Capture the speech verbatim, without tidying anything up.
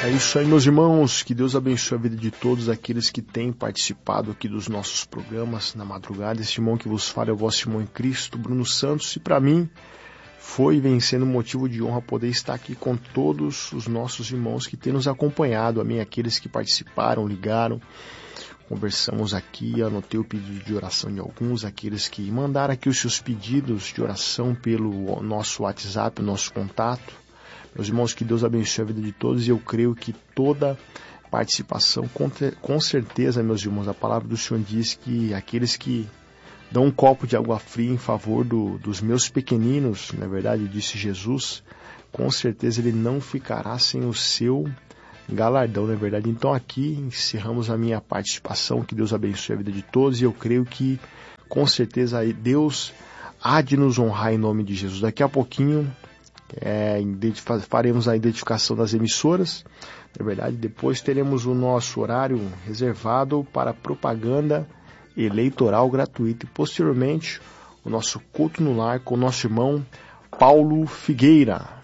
É isso aí, meus irmãos, que Deus abençoe a vida de todos aqueles que têm participado aqui dos nossos programas na madrugada. Este irmão que vos fala é o vosso irmão em Cristo, Bruno Santos, e para mim foi vencendo motivo de honra poder estar aqui com todos os nossos irmãos que têm nos acompanhado, a mim, aqueles que participaram, ligaram, conversamos aqui, anotei o pedido de oração de alguns, aqueles que mandaram aqui os seus pedidos de oração pelo nosso WhatsApp, o nosso contato. Meus irmãos, que Deus abençoe a vida de todos, e eu creio que toda participação, com, com certeza, meus irmãos, a palavra do Senhor diz que aqueles que dão um copo de água fria em favor do, dos meus pequeninos, na verdade, disse Jesus, com certeza ele não ficará sem o seu galardão, na verdade. Então aqui encerramos a minha participação, que Deus abençoe a vida de todos, e eu creio que, com certeza, Deus há de nos honrar em nome de Jesus. Daqui a pouquinho, É, faremos a identificação das emissoras, na verdade, depois teremos o nosso horário reservado para propaganda eleitoral gratuita e posteriormente o nosso culto no lar com o nosso irmão Paulo Figueira.